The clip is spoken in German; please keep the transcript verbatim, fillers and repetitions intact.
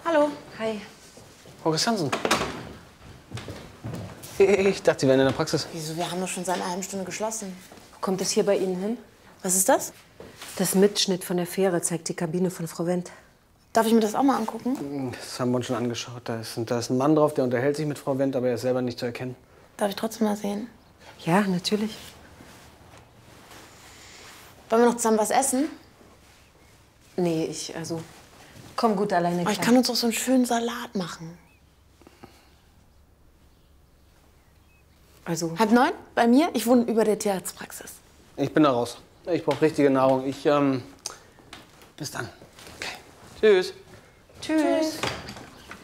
Hallo. Hi. Frau Christiansen. Ich dachte, Sie wären in der Praxis. Wieso? Wir haben doch schon seit einer halben Stunde geschlossen. Wo kommt es hier bei Ihnen hin? Was ist das? Das Mitschnitt von der Fähre zeigt die Kabine von Frau Wendt. Darf ich mir das auch mal angucken? Das haben wir uns schon angeschaut. Da ist, da ist ein Mann drauf, der unterhält sich mit Frau Wendt, aber er ist selber nicht zu erkennen. Darf ich trotzdem mal sehen? Ja, natürlich. Wollen wir noch zusammen was essen? Nee, ich, also, komm gut alleine Oh, klar. ich kann uns doch so einen schönen Salat machen. Also, Halb neun? Bei mir? Ich wohne über der Tierarztpraxis. Ich bin da raus. Ich brauche richtige Nahrung. Ich, ähm... Bis dann. Okay. Tschüss. tschüss. tschüss.